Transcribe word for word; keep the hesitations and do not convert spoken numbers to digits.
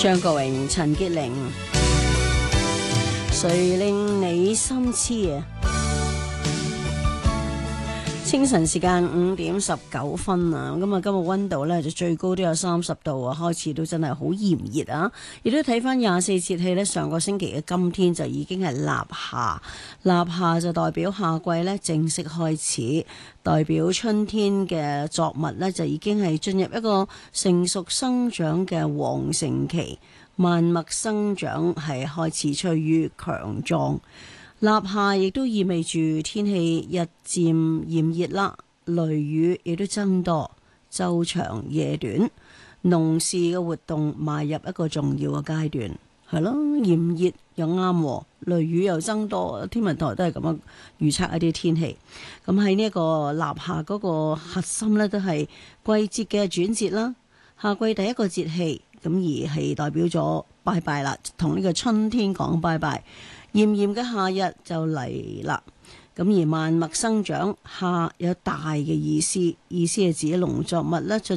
張國榮、陳潔靈，誰令你心痴啊？清晨時間五點十九分啊，咁啊今日溫度呢就最高都有三十度啊，開始都真係好炎熱啊！亦都睇翻廿四節氣呢，上個星期嘅今天就已經係立夏，立夏就代表夏季呢正式開始，代表春天嘅作物呢就已經係進入一個成熟生長嘅旺盛期，萬物生長係開始趨於強壯。立夏亦都意味住天氣日漸炎熱啦，雷雨亦都增多，晝長夜短，農事嘅活動邁入一個重要嘅階段，係咯，炎熱又啱，雷雨又增多，天文台都係咁樣預測一啲天氣。咁喺呢一個立夏嗰個核心呢，都係季節嘅轉折啦，夏季第一個節氣，咁而係代表咗拜拜啦，同呢個春天講拜拜。炎炎嘅夏日就嚟啦，咁而萬物生長，夏有大嘅意思，意思係指農作物咧進